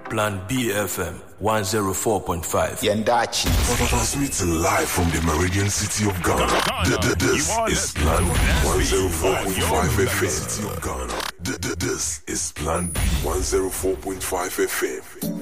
Plan BFM 104.5. Yendachi. Transmitting live from the Meridian City of Ghana. This is Plan B 104.5 FM. City of Ghana. This is Plan B 104.5 FM.